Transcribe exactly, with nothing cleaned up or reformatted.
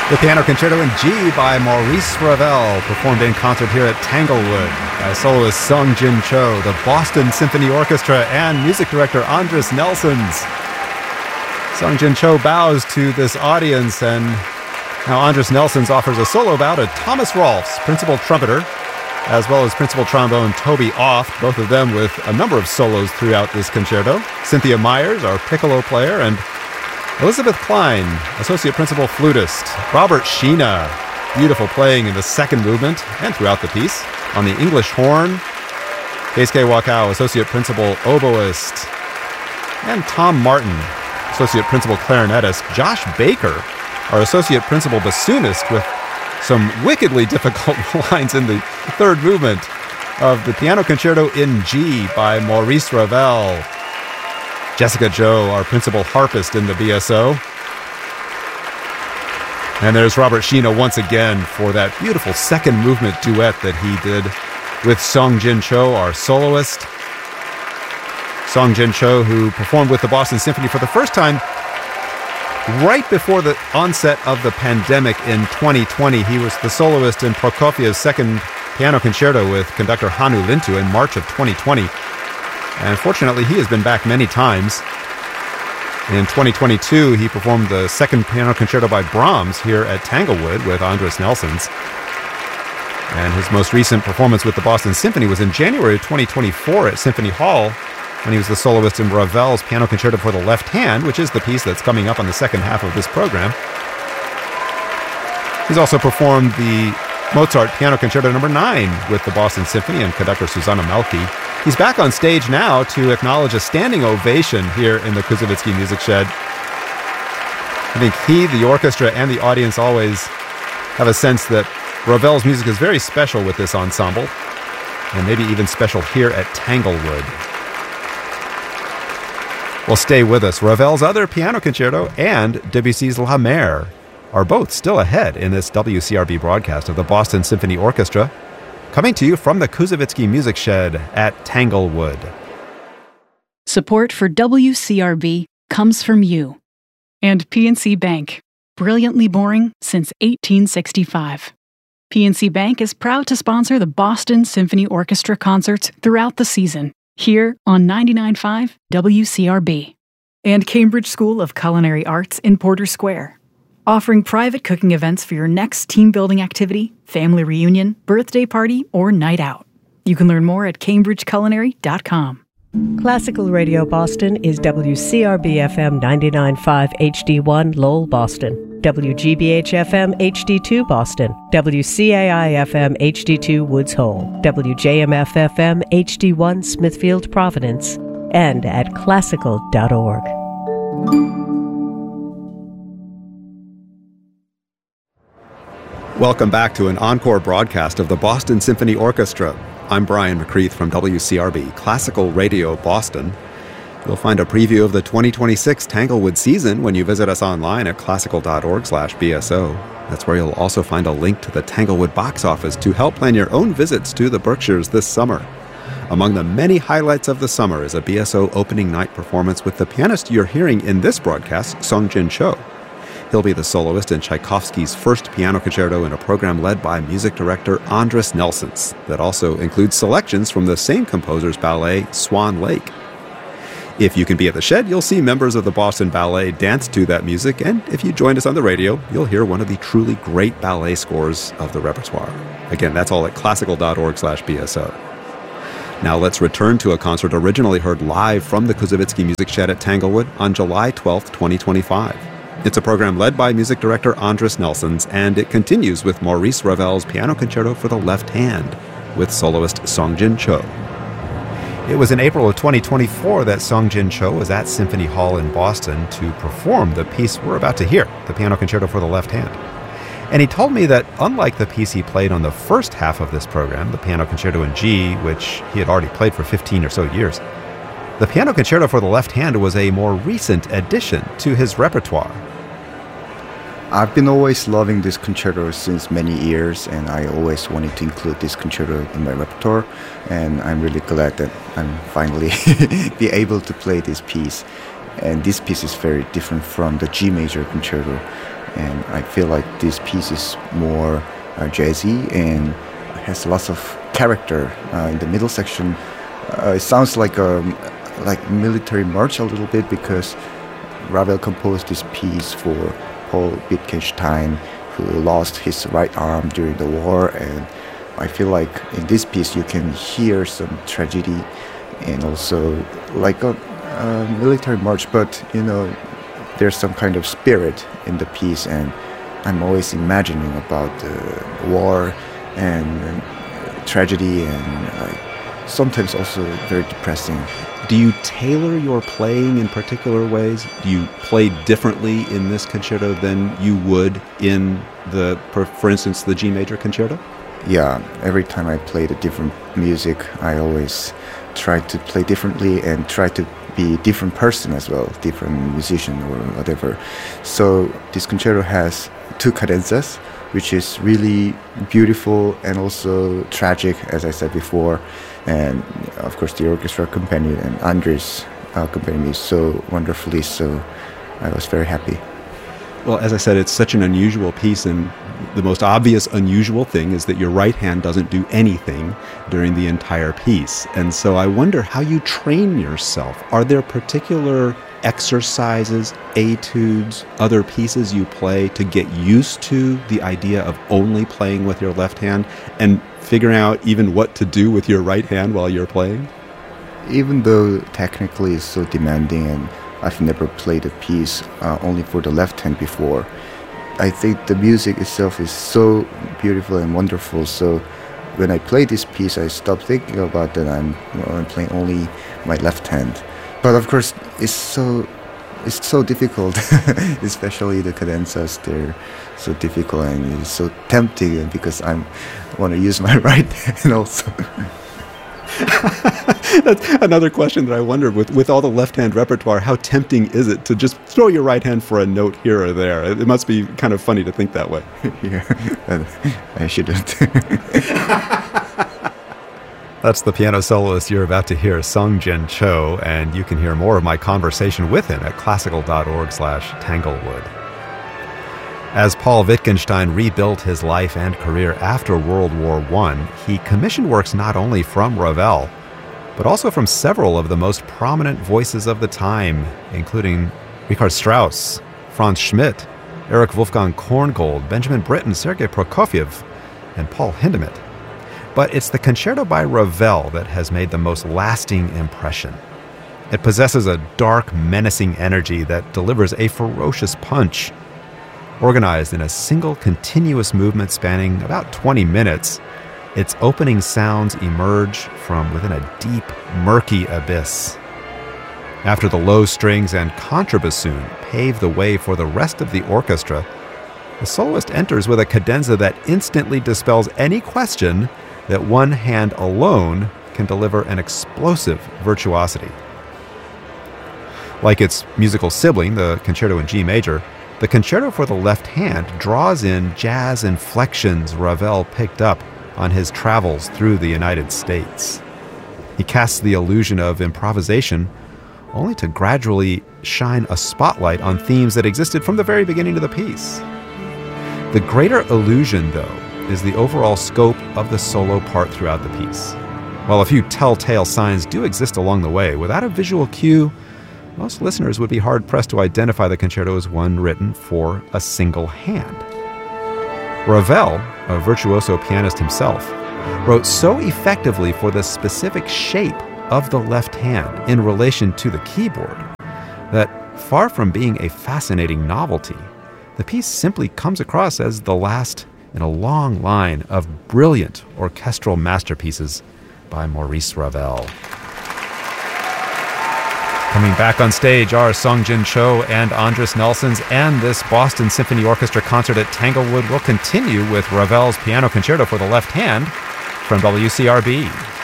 The Piano Concerto in G by Maurice Ravel, performed in concert here at Tanglewood by soloist Sung Jin Cho, the Boston Symphony Orchestra, and music director Andris Nelsons. Sung Jin Cho bows to this audience, and now Andris Nelsons offers a solo bow to Thomas Rolfs, principal trumpeter, as well as principal trombone Toby Oft, both of them with a number of solos throughout this concerto. Cynthia Myers, our piccolo player, and Elizabeth Klein, associate principal flutist. Robert Sheena, beautiful playing in the second movement and throughout the piece. On the English horn, Keisuke Wakao, associate principal oboist. And Tom Martin, associate principal clarinetist. Josh Baker, our associate principal bassoonist, with some wickedly difficult lines in the third movement of the Piano Concerto in G by Maurice Ravel. Jessica Joe, our principal harpist in the B S O. And there's Robert Sheena once again for that beautiful second movement duet that he did with Sung Jin Cho, our soloist. Sung Jin Cho, who performed with the Boston Symphony for the first time right before the onset of the pandemic in twenty twenty. He was the soloist in Prokofiev's second piano concerto with conductor Hannu Lintu in March of twenty twenty. And fortunately, he has been back many times. In twenty twenty-two, he performed the second piano concerto by Brahms here at Tanglewood with Andris Nelsons. And his most recent performance with the Boston Symphony was in January of twenty twenty-four at Symphony Hall, when he was the soloist in Ravel's Piano Concerto for the Left Hand, which is the piece that's coming up on the second half of this program. He's also performed the Mozart Piano Concerto number nine with the Boston Symphony and conductor Susanna Melky. He's back on stage now to acknowledge a standing ovation here in the Kuzovitsky Music Shed. I think he, the orchestra, and the audience always have a sense that Ravel's music is very special with this ensemble, and maybe even special here at Tanglewood. Well, stay with us. Ravel's other piano concerto and Debussy's La Mer are both still ahead in this W C R B broadcast of the Boston Symphony Orchestra, coming to you from the Kuzovitsky Music Shed at Tanglewood. Support for W C R B comes from you and P N C Bank, brilliantly boring since eighteen sixty-five. P N C Bank is proud to sponsor the Boston Symphony Orchestra concerts throughout the season, here on ninety-nine point five W C R B. And Cambridge School of Culinary Arts in Porter Square, offering private cooking events for your next team-building activity, family reunion, birthday party, or night out. You can learn more at cambridge culinary dot com. Classical Radio Boston is W C R B F M ninety-nine point five H D one Lowell, Boston, W G B H F M H D two Boston, W C A I F M H D two Woods Hole, W J M F F M H D one Smithfield, Providence, and at classical dot org. Welcome back to an encore broadcast of the Boston Symphony Orchestra. I'm Brian McCreath from W C R B, Classical Radio Boston. You'll find a preview of the twenty twenty-six Tanglewood season when you visit us online at classical dot org slash B S O. That's where you'll also find a link to the Tanglewood box office to help plan your own visits to the Berkshires this summer. Among the many highlights of the summer is a B S O opening night performance with the pianist you're hearing in this broadcast, Sung Jin Cho. He'll be the soloist in Tchaikovsky's first piano concerto in a program led by music director Andris Nelsons that also includes selections from the same composer's ballet, Swan Lake. If you can be at the Shed, you'll see members of the Boston Ballet dance to that music, and if you joined us on the radio, you'll hear one of the truly great ballet scores of the repertoire. Again, that's all at classical dot org slash B S O. Now let's return to a concert originally heard live from the Kuzovitsky Music Shed at Tanglewood on July twelfth, twenty twenty-five. It's a program led by music director Andris Nelsons, and it continues with Maurice Ravel's Piano Concerto for the Left Hand with soloist Sung Jin Cho. It was in April of twenty twenty-four that Sung Jin Cho was at Symphony Hall in Boston to perform the piece we're about to hear, the Piano Concerto for the Left Hand. And he told me that unlike the piece he played on the first half of this program, the Piano Concerto in G, which he had already played for fifteen or so years, the Piano Concerto for the Left Hand was a more recent addition to his repertoire. I've been always loving this concerto since many years, and I always wanted to include this concerto in my repertoire, and I'm really glad that I'm finally be able to play this piece. And this piece is very different from the G major concerto. And I feel like this piece is more uh, jazzy and has lots of character. Uh, in the middle section, uh, it sounds like a like military march a little bit, because Ravel composed this piece for Paul Wittgenstein, who lost his right arm during the war. And I feel like in this piece you can hear some tragedy and also like a, a military march, but you know, there's some kind of spirit in the piece, and I'm always imagining about the war and uh, tragedy, and like sometimes also very depressing. Do you tailor your playing in particular ways? Do you play differently in this concerto than you would in the, for, for instance, the G major concerto? Yeah, every time I play the different music, I always try to play differently and try to be a different person as well, different musician or whatever. So this concerto has two cadenzas, which is really beautiful and also tragic, as I said before. And of course the orchestra accompanied, and Andres accompanied me so wonderfully, so I was very happy. Well, as I said, it's such an unusual piece, and the most obvious unusual thing is that your right hand doesn't do anything during the entire piece. And so I wonder how you train yourself. Are there particular exercises, etudes, other pieces you play to get used to the idea of only playing with your left hand and figuring out even what to do with your right hand while you're playing? Even though technically it's so demanding and I've never played a piece uh, only for the left hand before, I think the music itself is so beautiful and wonderful. So when I play this piece, I stop thinking about that I'm, you know, I'm playing only my left hand. But of course, it's so it's so difficult, especially the cadenzas. They're so difficult, and it's so tempting because I want to use my right hand also. That's another question that I wondered, with, with all the left-hand repertoire, how tempting is it to just throw your right hand for a note here or there? It must be kind of funny to think that way. Yeah, I shouldn't. That's the piano soloist you're about to hear, Sung-Jin Cho, and you can hear more of my conversation with him at classical.org slash Tanglewood. As Paul Wittgenstein rebuilt his life and career after World War One, he commissioned works not only from Ravel, but also from several of the most prominent voices of the time, including Richard Strauss, Franz Schmidt, Erich Wolfgang Korngold, Benjamin Britten, Sergei Prokofiev, and Paul Hindemith. But it's the concerto by Ravel that has made the most lasting impression. It possesses a dark, menacing energy that delivers a ferocious punch. Organized in a single continuous movement spanning about twenty minutes, its opening sounds emerge from within a deep, murky abyss. After the low strings and contrabassoon pave the way for the rest of the orchestra, the soloist enters with a cadenza that instantly dispels any question that one hand alone can deliver an explosive virtuosity. Like its musical sibling, the concerto in G major, the concerto for the left hand draws in jazz inflections Ravel picked up on his travels through the United States. He casts the illusion of improvisation only to gradually shine a spotlight on themes that existed from the very beginning of the piece. The greater illusion, though, is the overall scope of the solo part throughout the piece. While a few telltale signs do exist along the way, without a visual cue, most listeners would be hard-pressed to identify the concerto as one written for a single hand. Ravel, a virtuoso pianist himself, wrote so effectively for the specific shape of the left hand in relation to the keyboard that, far from being a fascinating novelty, the piece simply comes across as the last in a long line of brilliant orchestral masterpieces by Maurice Ravel. Coming back on stage are Sung-Jin Cho and Andres Nelsons, and this Boston Symphony Orchestra concert at Tanglewood will continue with Ravel's Piano Concerto for the Left Hand from W C R B.